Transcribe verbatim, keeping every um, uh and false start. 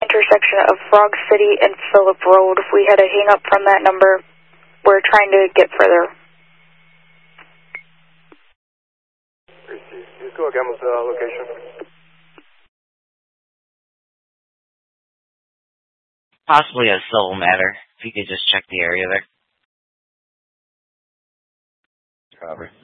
intersection of Frog City and Phillip Road. If we had a hang up from that number, we're trying to get further. Let's go again with the location. Possibly a civil matter. If you could just check the area there. Copy.